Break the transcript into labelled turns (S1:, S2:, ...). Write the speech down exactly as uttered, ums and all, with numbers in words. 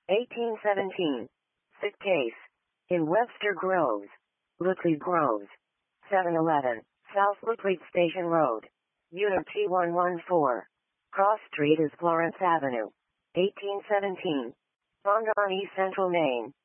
S1: eighteen seventeen. Sick case. In Webster Groves. Lutleyd Groves. seven eleven. South Lutleyd Station Road. Unit T one one four. Cross Street is Florence Avenue. eighteen seventeen. Bond on East Central Main.